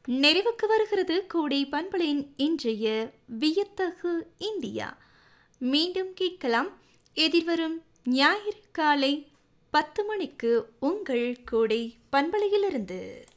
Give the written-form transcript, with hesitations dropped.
நிறைவுக்கு வருகிறது கோடை பண்பலின் இன்றைய வியத்தகு இந்தியா. மீண்டும் கேட்கலாம் எதிர்வரும் ஞாயிறு காலை 10 மணிக்கு உங்கள் கோடை பண்பலையிலிருந்து.